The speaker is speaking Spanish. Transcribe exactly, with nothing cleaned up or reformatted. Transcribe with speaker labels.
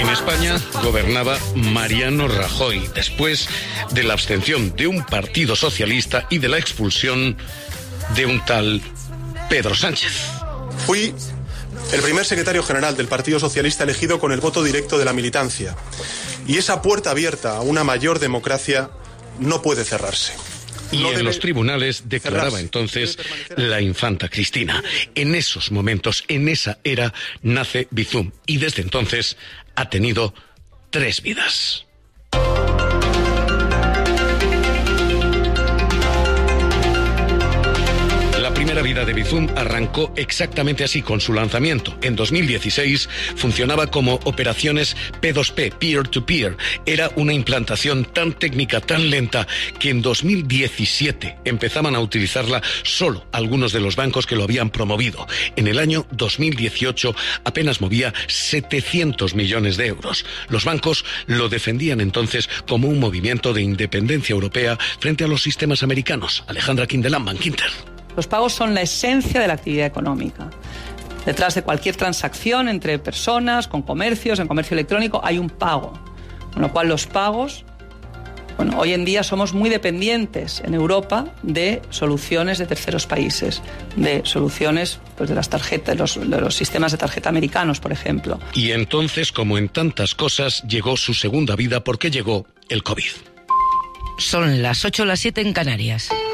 Speaker 1: En España gobernaba Mariano Rajoy después de la abstención de un partido socialista y de la expulsión de un tal Pedro Sánchez.
Speaker 2: Fui el primer secretario general del Partido Socialista elegido con el voto directo de la militancia. Y esa puerta abierta a una mayor democracia no puede cerrarse.
Speaker 1: Y
Speaker 2: no
Speaker 1: en los tribunales declaraba cerrarse. entonces la infanta Cristina. En esos momentos, en esa era, nace Bizum. Y desde entonces ha tenido tres vidas. La primera vida de Bizum arrancó exactamente así, con su lanzamiento. En dos mil dieciséis funcionaba como operaciones P dos P, peer-to-peer. Era una implantación tan técnica, tan lenta, que en dos mil diecisiete empezaban a utilizarla solo algunos de los bancos que lo habían promovido. En el año dos mil dieciocho apenas movía setecientos millones de euros. Los bancos lo defendían entonces como un movimiento de independencia europea frente a los sistemas americanos. Alejandra Quindelán, Bankinter.
Speaker 3: Los pagos son la esencia de la actividad económica. Detrás de cualquier transacción entre personas, con comercios, en comercio electrónico, hay un pago. Con lo cual los pagos, bueno, hoy en día somos muy dependientes en Europa de soluciones de terceros países, de soluciones pues, de las tarjetas, los, de los sistemas de tarjeta americanos, por ejemplo.
Speaker 1: Y entonces, como en tantas cosas, llegó su segunda vida porque llegó el COVID.
Speaker 4: Son las ocho o las siete en Canarias.